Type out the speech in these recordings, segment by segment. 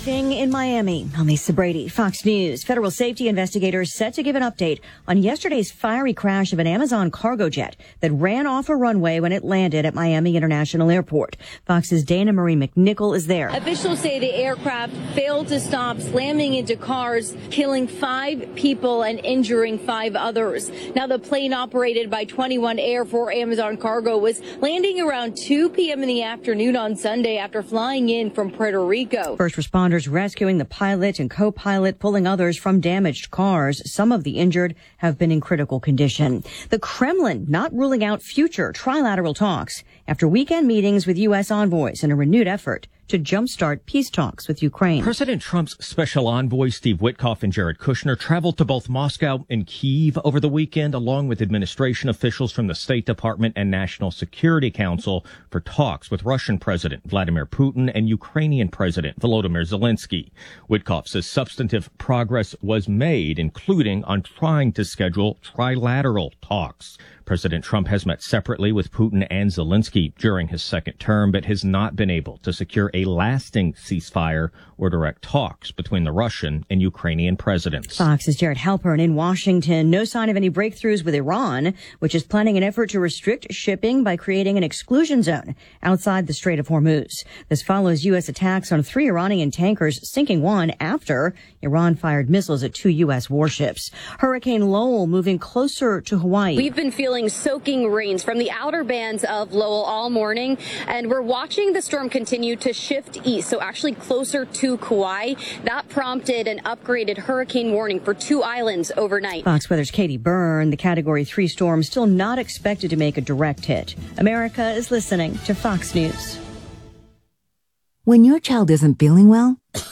briefing in Miami. I'm Lisa Brady, Fox News. Federal safety investigators set to give an update on yesterday's fiery crash of an Amazon cargo jet that ran off a runway when it landed at Miami International Airport. Fox's Dana Marie McNichol is there. Officials say the aircraft failed to stop, slamming into cars, killing 5 people and injuring 5 others. Now, the plane, operated by 21 Air for Amazon Cargo, was landing around 2 p.m. in the afternoon on Sunday after flying in from Puerto Rico. First responders rescuing the pilot and co-pilot, pulling others from damaged cars. Some of the injured have been in critical condition. The Kremlin not ruling out future trilateral talks after weekend meetings with U.S. envoys in a renewed effort to jumpstart peace talks with Ukraine. President Trump's special envoy, Steve Witkoff, and Jared Kushner traveled to both Moscow and Kyiv over the weekend, along with administration officials from the State Department and National Security Council for talks with Russian President Vladimir Putin and Ukrainian President Volodymyr Zelensky. Witkoff says substantive progress was made, including on trying to schedule trilateral talks. President Trump has met separately with Putin and Zelensky during his second term, but has not been able to secure a lasting ceasefire or direct talks between the Russian and Ukrainian presidents. Fox's Jared Halpern in Washington. No sign of any breakthroughs with Iran, which is planning an effort to restrict shipping by creating an exclusion zone outside the Strait of Hormuz. This follows U.S. attacks on 3 Iranian tankers, sinking one after Iran fired missiles at 2 U.S. warships. Hurricane Lowell moving closer to Hawaii. We've been feeling soaking rains from the outer bands of Lowell all morning, and we're watching the storm continue to shift east, so actually closer to Kauai. That prompted an upgraded hurricane warning for 2 islands overnight. Fox Weather's Katie Byrne. The Category 3 storm still not expected to make a direct hit. America is listening to Fox News. When your child isn't feeling well,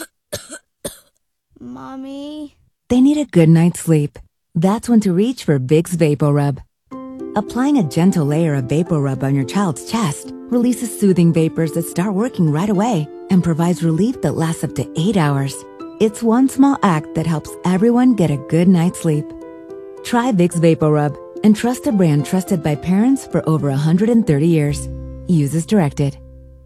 Mommy, they need a good night's sleep. That's when to reach for Vicks VapoRub. Applying a gentle layer of VapoRub on your child's chest releases soothing vapors that start working right away and provides relief that lasts up to 8 hours. It's one small act that helps everyone get a good night's sleep. Try Vicks VapoRub and trust a brand trusted by parents for over 130 years. Use as directed.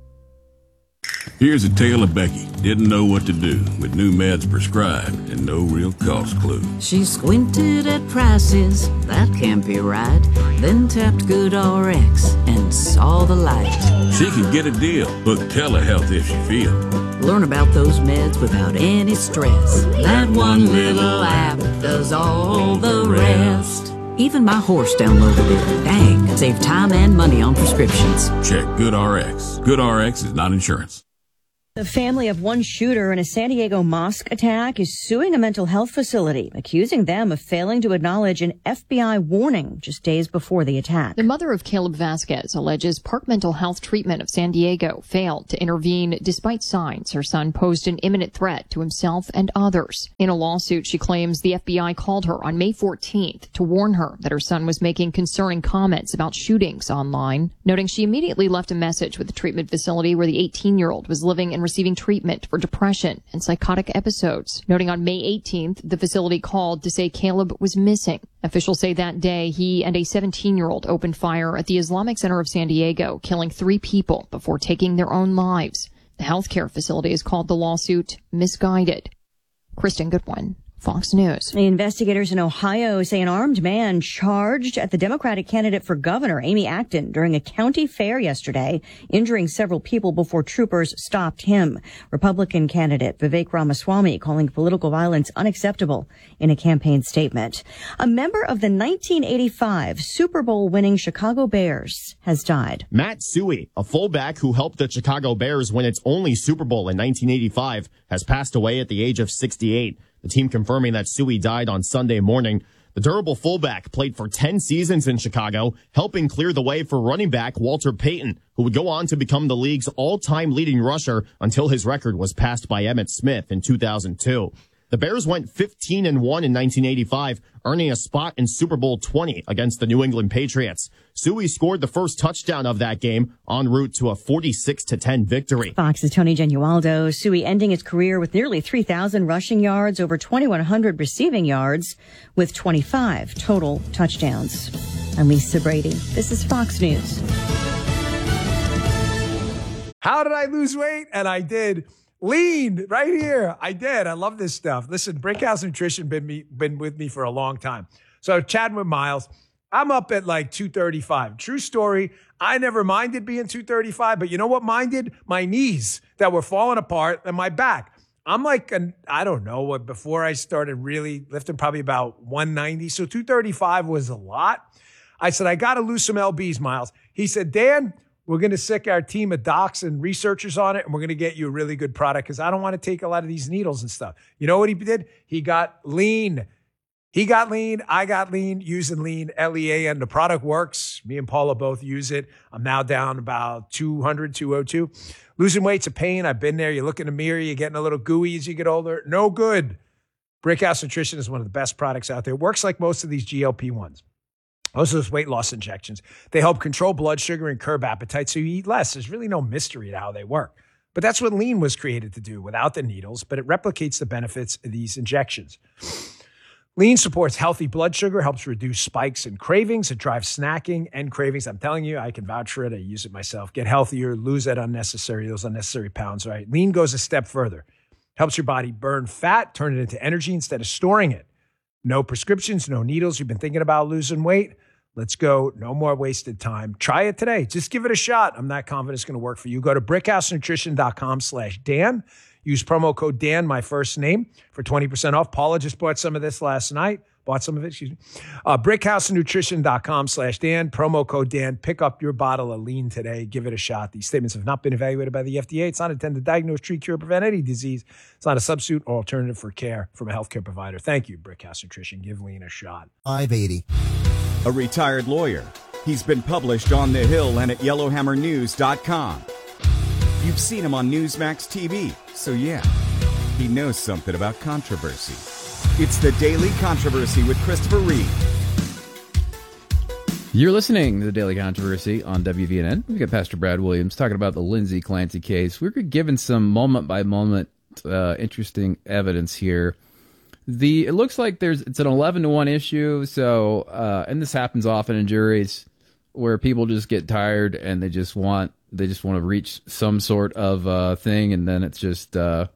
Here's a tale of Becky. Didn't know what to do with new meds prescribed and no real cost clue. She squinted at prices, that can't be right. Then tapped GoodRx and saw the light. She can get a deal. Book telehealth if she feels. Learn about those meds without any stress. That one little app does all the rest. Even my horse downloaded it. Dang, save time and money on prescriptions. Check GoodRx. GoodRx is not insurance. The family of one shooter in a San Diego mosque attack is suing a mental health facility, accusing them of failing to acknowledge an FBI warning just days before the attack. The mother of Caleb Vasquez alleges Park Mental Health Treatment of San Diego failed to intervene despite signs her son posed an imminent threat to himself and others. In a lawsuit, she claims the FBI called her on May 14th to warn her that her son was making concerning comments about shootings online, noting she immediately left a message with the treatment facility where the 18-year-old was living and receiving treatment for depression and psychotic episodes. Noting on May 18th, the facility called to say Caleb was missing. Officials say that day he and a 17-year-old opened fire at the Islamic Center of San Diego, killing 3 people before taking their own lives. The healthcare facility has called the lawsuit misguided. Kristen Goodwin, Fox News. The investigators in Ohio say an armed man charged at the Democratic candidate for governor, Amy Acton, during a county fair yesterday, injuring several people before troopers stopped him. Republican candidate Vivek Ramaswamy calling political violence unacceptable in a campaign statement. A member of the 1985 Super Bowl winning Chicago Bears has died. Matt Suhey, a fullback who helped the Chicago Bears win its only Super Bowl in 1985, has passed away at the age of 68. The team confirming that Suhey died on Sunday morning. The durable fullback played for 10 seasons in Chicago, helping clear the way for running back Walter Payton, who would go on to become the league's all-time leading rusher until his record was passed by Emmitt Smith in 2002. The Bears went 15-1 in 1985, earning a spot in Super Bowl 20 against the New England Patriots. Suhey scored the first touchdown of that game en route to a 46-10 victory. Fox's Tony Genualdo. Suhey ending his career with nearly 3,000 rushing yards, over 2,100 receiving yards, with 25 total touchdowns. I'm Lisa Brady. This is Fox News. How did I lose weight? And I did. Lean right here. I did. I love this stuff. Listen, Brickhouse Nutrition been with me for a long time. So chatting with Miles, I'm up at like 235. True story. I never minded being 235, but you know what minded? My knees that were falling apart and my back. I'm like, I don't know, before I started really lifting, probably about 190. So 235 was a lot. I said, I got to lose some LBs, Miles. He said, Dan, we're going to sick our team of docs and researchers on it, and we're going to get you a really good product because I don't want to take a lot of these needles and stuff. You know what he did? He got lean. He got lean. I got lean using lean, LEAN. The product works. Me and Paula both use it. I'm now down about 200, 202. Losing weight's a pain. I've been there. You look in the mirror, you're getting a little gooey as you get older. No good. Brickhouse Nutrition is one of the best products out there. It works like most of these GLP-1s. Most of those weight loss injections. They help control blood sugar and curb appetite so you eat less. There's really no mystery to how they work. But that's what lean was created to do without the needles, but it replicates the benefits of these injections. Lean supports healthy blood sugar, helps reduce spikes and cravings. It drives snacking and cravings. I'm telling you, I can vouch for it. I use it myself. Get healthier, lose those unnecessary pounds, right? Lean goes a step further. Helps your body burn fat, turn it into energy instead of storing it. No prescriptions, no needles. You've been thinking about losing weight? Let's go. No more wasted time. Try it today. Just give it a shot. I'm not confident it's going to work for you. Go to brickhousenutrition.com/Dan. Use promo code Dan, my first name, for 20% off. Paula just bought some of this last night. Brickhousenutrition.com/Dan. Promo code Dan. Pick up your bottle of lean today. Give it a shot. These statements have not been evaluated by the FDA. It's not intended to diagnose, treat, cure, or prevent any disease. It's not a substitute or alternative for care from a healthcare provider. Thank you, Brickhouse Nutrition. Give lean a shot. 580. A retired lawyer. He's been published on The Hill and at YellowhammerNews.com. You've seen him on Newsmax TV, so yeah, he knows something about controversy. It's the Daily Controversy with Christopher Reed. You're listening to the Daily Controversy on WVNN. We've got Pastor Brad Williams talking about the Lindsay Clancy case. We're given some moment-by-moment interesting evidence here. It looks like it's an 11-1 issue. So, and this happens often in juries where people just get tired and they just want to reach some sort of thing, and then it's just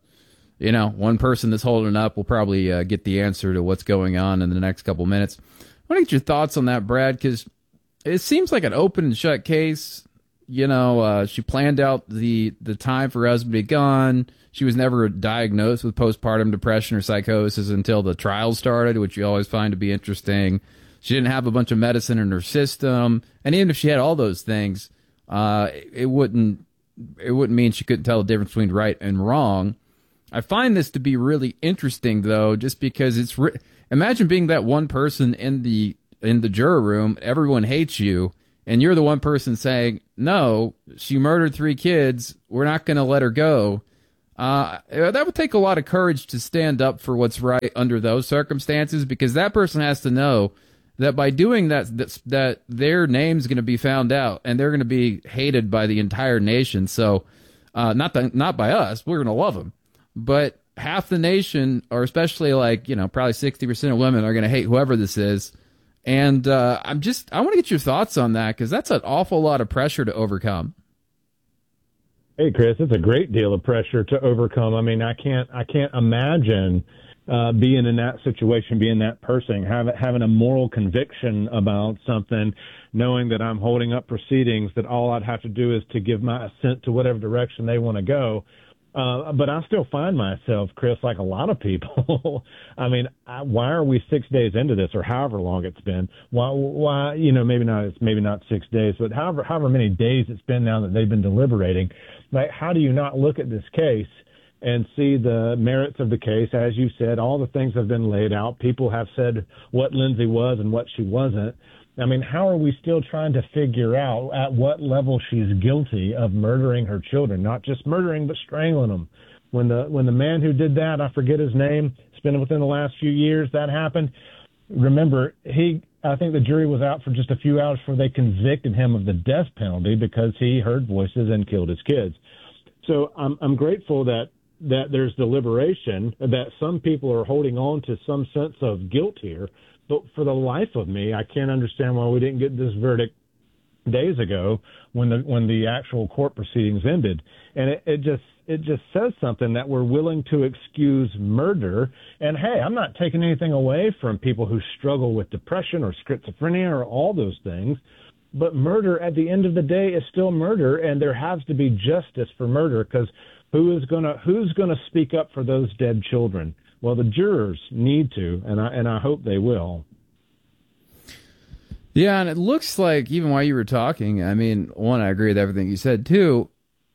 one person that's holding up will probably get the answer to what's going on in the next couple minutes. I want to get your thoughts on that, Brad, because it seems like an open and shut case. She planned out the time for her husband to be gone. She was never diagnosed with postpartum depression or psychosis until the trial started, which you always find to be interesting. She didn't have a bunch of medicine in her system, and even if she had all those things, it wouldn't mean she couldn't tell the difference between right and wrong. I find this to be really interesting, though, just because imagine being that one person in the juror room. Everyone hates you, and you're the one person saying, "No, she murdered 3 kids. We're not going to let her go." That would take a lot of courage to stand up for what's right under those circumstances, because that person has to know that by doing that their name's going to be found out and they're going to be hated by the entire nation. So, not by us, we're going to love them, but half the nation, or especially probably 60% of women, are going to hate whoever this is. And I want to get your thoughts on that, because that's an awful lot of pressure to overcome. Hey, Chris, it's a great deal of pressure to overcome. I mean, I can't imagine being in that situation, being that person, having a moral conviction about something, knowing that I'm holding up proceedings, that all I'd have to do is to give my assent to whatever direction they want to go. But I still find myself, Chris, like a lot of people. I mean, why are we 6 days into this, or however long it's been? Why? Maybe not 6 days, but however many days it's been now that they've been deliberating. Like, how do you not look at this case and see the merits of the case? As you said, all the things have been laid out. People have said what Lindsay was and what she wasn't. I mean, how are we still trying to figure out at what level she's guilty of murdering her children? Not just murdering, but strangling them. When the man who did that, I forget his name, it's been within the last few years that happened. Remember, I think the jury was out for just a few hours before they convicted him of the death penalty because he heard voices and killed his kids. So I'm grateful that there's deliberation, that some people are holding on to some sense of guilt here. But for the life of me, I can't understand why we didn't get this verdict days ago when the actual court proceedings ended. And it just, it just says something that we're willing to excuse murder. And hey, I'm not taking anything away from people who struggle with depression or schizophrenia or all those things. But murder at the end of the day is still murder, and there has to be justice for murder, because who's gonna speak up for those dead children? Well, the jurors need to, and I hope they will. Yeah, and it looks like, even while you were talking, I mean, one, I agree with everything you said. Two,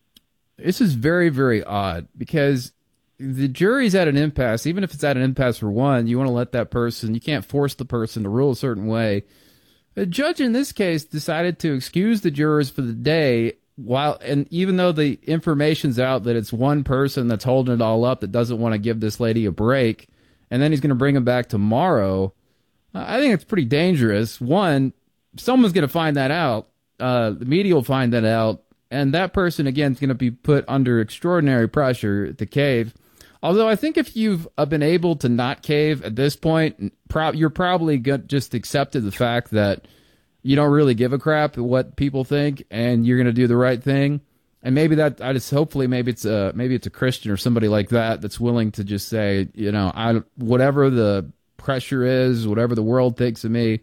this is very, very odd, because the jury's at an impasse. Even if it's at an impasse for one, you want to let that person, you can't force the person to rule a certain way. The judge in this case decided to excuse the jurors for the day, and even though the information's out that it's one person that's holding it all up that doesn't want to give this lady a break, and then he's going to bring them back tomorrow, I think it's pretty dangerous. One, someone's going to find that out. The media will find that out, and that person, again, is going to be put under extraordinary pressure to cave. Although I think if you've been able to not cave at this point, you're probably just accepted the fact that you don't really give a crap what people think, and you're going to do the right thing. And maybe hopefully maybe it's a Christian or somebody like that that's willing to just say, whatever the pressure is, whatever the world thinks of me,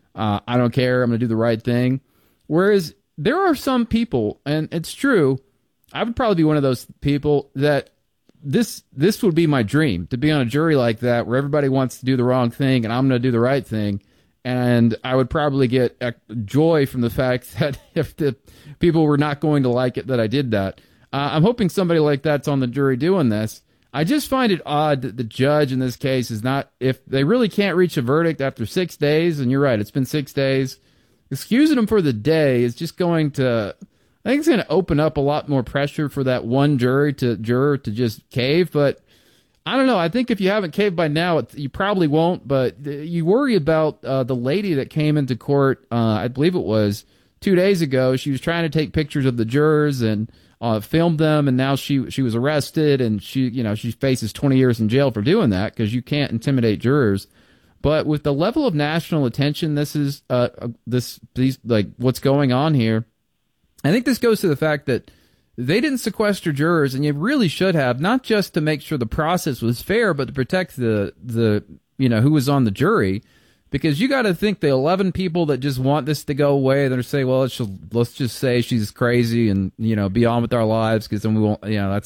I don't care. I'm going to do the right thing. Whereas there are some people, and it's true, I would probably be one of those people that this would be my dream, to be on a jury like that where everybody wants to do the wrong thing and I'm going to do the right thing. And I would probably get joy from the fact that if the people were not going to like it, that I did that. I'm hoping somebody like that's on the jury doing this. I just find it odd that the judge in this case is not, if they really can't reach a verdict after 6 days, and you're right, it's been 6 days, excusing them for the day is just going to, I think it's going to open up a lot more pressure for that one juror to just cave. But I don't know. I think if you haven't caved by now, you probably won't. But you worry about the lady that came into court, I believe it was 2 days ago. She was trying to take pictures of the jurors and filmed them, and now she was arrested, and she faces 20 years in jail for doing that, because you can't intimidate jurors. But with the level of national attention, this is what's going on here. I think this goes to the fact that they didn't sequester jurors, and you really should have, not just to make sure the process was fair, but to protect the who was on the jury, because you got to think the 11 people that just want this to go away, they're say, well, let's just say she's crazy and be on with our lives, because then we won't.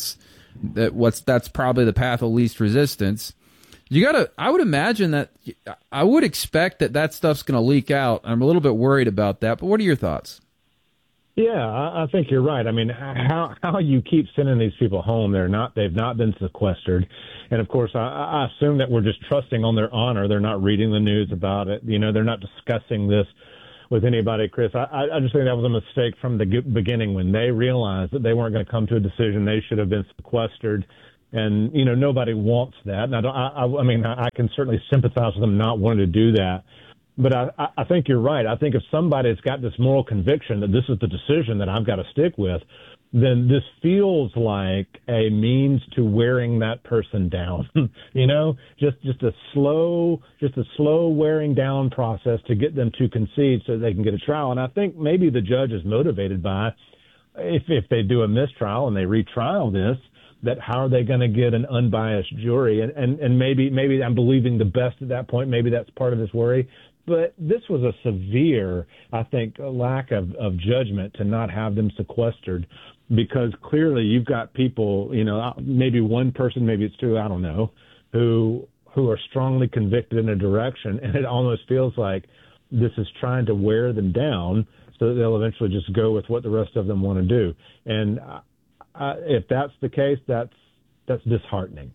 That's probably the path of least resistance. I would imagine that, I would expect that stuff's going to leak out. I'm a little bit worried about that, but what are your thoughts? Yeah, I think you're right. I mean, how you keep sending they've not been sequestered. And of course, I assume that we're just trusting on their honor. They're not reading the news about it. They're not discussing this with anybody, Chris. I just think that was a mistake from the beginning when they realized that they weren't going to come to a decision. They should have been sequestered. And, nobody wants that. And I can certainly sympathize with them not wanting to do that. But I think you're right. I think if somebody's got this moral conviction that this is the decision that I've got to stick with, then this feels like a means to wearing that person down. Just a slow wearing down process to get them to concede so they can get a trial. And I think maybe the judge is motivated by, if they do a mistrial and they retrial this, that how are they going to get an unbiased jury? And maybe I'm believing the best at that point. Maybe that's part of this worry. But this was a severe, I think, lack of judgment to not have them sequestered, because clearly you've got people, maybe one person, maybe it's two, I don't know, who are strongly convicted in a direction, and it almost feels like this is trying to wear them down so that they'll eventually just go with what the rest of them want to do. And if that's the case, that's disheartening.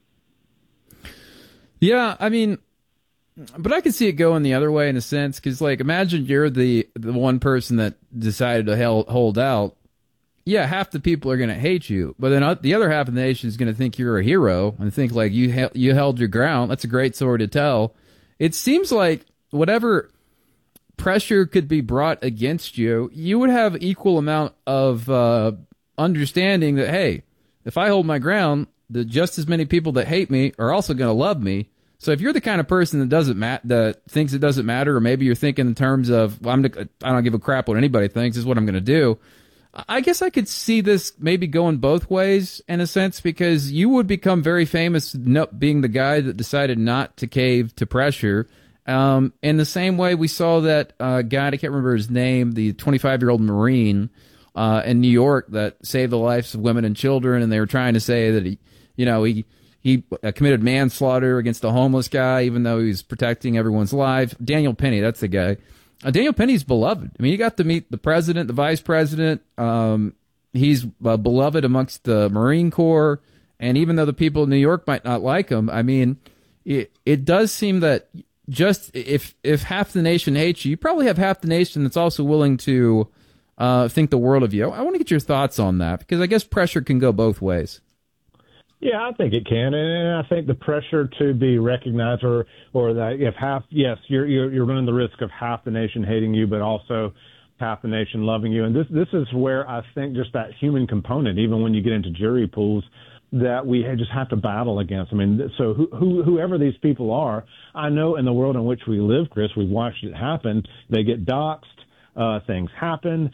Yeah, I mean, but I could see it going the other way in a sense, because, imagine you're the one person that decided to hold out. Yeah, half the people are going to hate you, but then the other half of the nation is going to think you're a hero and think you held your ground. That's a great story to tell. It seems like whatever pressure could be brought against you, you would have equal amount of understanding that, hey, if I hold my ground, just as many people that hate me are also going to love me. So if you're the kind of person that thinks it doesn't matter, or maybe you're thinking in terms of, I don't give a crap what anybody thinks, this is what I'm going to do. I guess I could see this maybe going both ways in a sense, because you would become very famous being the guy that decided not to cave to pressure. In the same way we saw that guy, I can't remember his name, the 25-year-old Marine in New York that saved the lives of women and children, and they were trying to say that he committed manslaughter against a homeless guy, even though he was protecting everyone's life. Daniel Penny, that's the guy. Daniel Penny's beloved. I mean, you got to meet the president, the vice president. He's beloved amongst the Marine Corps. And even though the people in New York might not like him, I mean, it does seem that just if half the nation hates you, you probably have half the nation that's also willing to think the world of you. I want to get your thoughts on that, because I guess pressure can go both ways. Yeah, I think it can, and I think the pressure to be recognized, or that if half, yes, you're running the risk of half the nation hating you, but also half the nation loving you, and this is where I think just that human component, even when you get into jury pools, that we just have to battle against. I mean, so whoever these people are, I know in the world in which we live, Chris, we've watched it happen. They get doxxed. Things happen.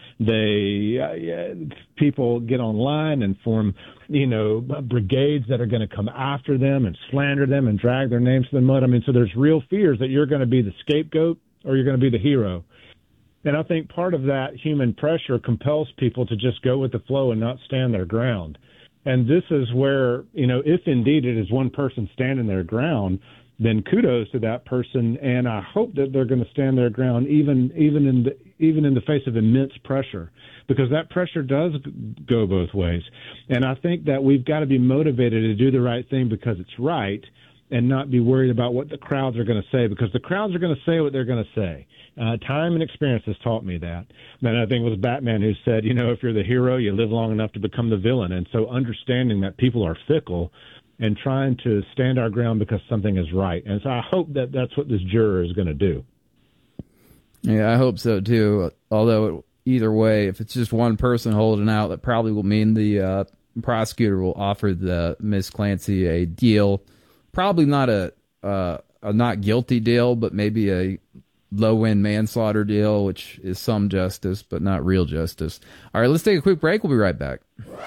People get online and form, brigades that are going to come after them and slander them and drag their names to the mud. I mean, so there's real fears that you're going to be the scapegoat or you're going to be the hero. And I think part of that human pressure compels people to just go with the flow and not stand their ground. And this is where, if indeed it is one person standing their ground, then kudos to that person, and I hope that they're going to stand their ground even in the face of immense pressure, because that pressure does go both ways. And I think that we've got to be motivated to do the right thing because it's right, and not be worried about what the crowds are going to say, because the crowds are going to say what they're going to say. Time and experience has taught me that. And I think it was Batman who said, if you're the hero, you live long enough to become the villain. And so understanding that people are fickle and trying to stand our ground because something is right. And so I hope that that's what this juror is going to do. Yeah, I hope so too. Although either way, if it's just one person holding out, that probably will mean the prosecutor will offer the Miss Clancy a deal. Probably not a not guilty deal, but maybe a low-end manslaughter deal, which is some justice, but not real justice. All right, let's take a quick break. We'll be right back.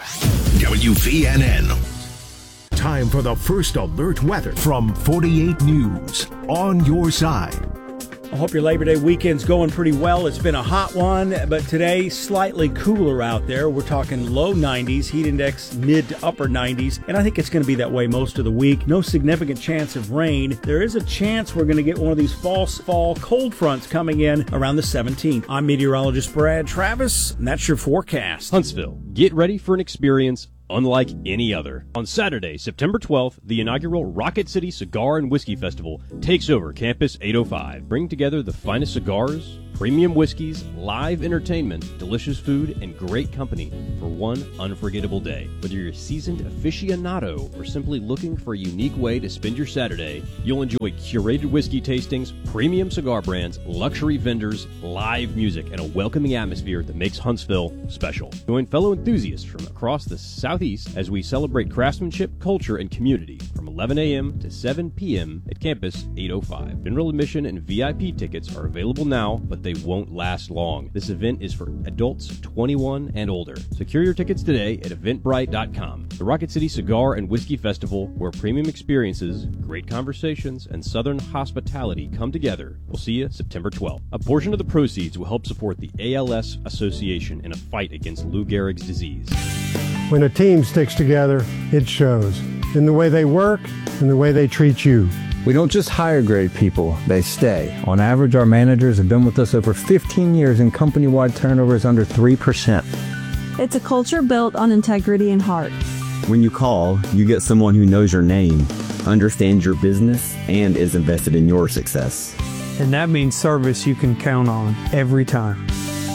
WVNN. Time for the first alert weather from 48 News. On your side. I hope your Labor Day weekend's going pretty well. It's been a hot one, but today slightly cooler out there. We're talking low 90s, heat index mid to upper 90s, and I think it's going to be that way most of the week. No significant chance of rain. There is a chance we're going to get one of these false fall cold fronts coming in around the 17th. I'm meteorologist Brad Travis, and that's your forecast. Huntsville, get ready for an experience unlike any other. On Saturday, September 12th, the inaugural Rocket City Cigar and Whiskey Festival takes over Campus 805. Bring together the finest cigars, premium whiskeys, live entertainment, delicious food, and great company for one unforgettable day. Whether you're a seasoned aficionado or simply looking for a unique way to spend your Saturday, you'll enjoy curated whiskey tastings, premium cigar brands, luxury vendors, live music, and a welcoming atmosphere that makes Huntsville special. Join fellow enthusiasts from across the Southeast as we celebrate craftsmanship, culture, and community from 11 a.m. to 7 p.m. at Campus 805. General admission and VIP tickets are available now, but they won't last long. This event is for adults 21 and older. Secure your tickets today at eventbrite.com. The Rocket City Cigar and Whiskey Festival, where premium experiences, great conversations, and Southern hospitality come together. We'll see you September 12th. A portion of the proceeds will help support the ALS Association in a fight against Lou Gehrig's disease. When a team sticks together, it shows in the way they work and the way they treat you. We don't just hire great people, they stay. On average, our managers have been with us over 15 years and company-wide turnover is under 3%. It's a culture built on integrity and heart. When you call, you get someone who knows your name, understands your business, and is invested in your success. And that means service you can count on every time.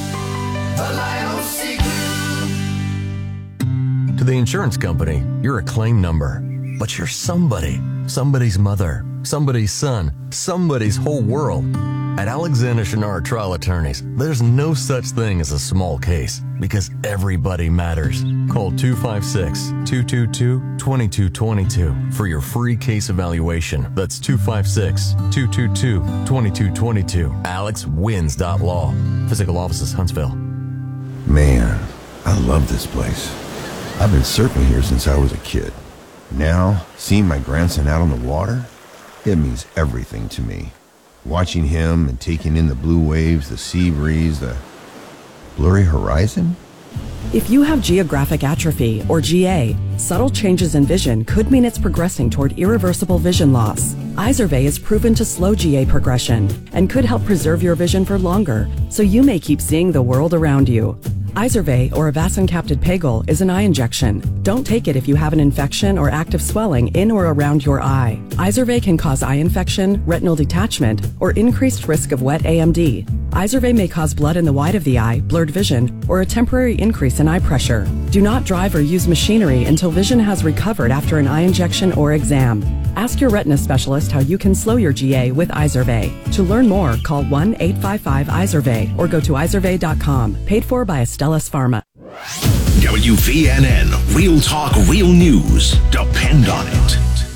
To the insurance company, you're a claim number, but you're somebody. Somebody's mother, somebody's son, somebody's whole world. At Alexander Shinard Trial Attorneys, there's no such thing as a small case because everybody matters. Call 256-222-2222 for your free case evaluation. That's 256-222-2222. AlexWins.law. Physical offices, Huntsville. Man, I love this place. I've been surfing here since I was a kid. Now, seeing my grandson out on the water, it means everything to me. Watching him and taking in the blue waves, the sea breeze, the blurry horizon. If you have geographic atrophy, or GA, subtle changes in vision could mean it's progressing toward irreversible vision loss. Izervay is proven to slow GA progression and could help preserve your vision for longer, so you may keep seeing the world around you. Izervay, or avacincaptad pegol, is an eye injection. Don't take it if you have an infection or active swelling in or around your eye. Izervay can cause eye infection, retinal detachment, or increased risk of wet AMD. Izervay may cause blood in the white of the eye, blurred vision, or a temporary increase in eye pressure. Do not drive or use machinery until vision has recovered after an eye injection or exam. Ask your retina specialist how you can slow your GA with Izervay. To learn more, call 1-855-IZERVAY or go to izervay.com. Paid for by Astellas Pharma. WVNN, Real Talk, Real News. Depend on it.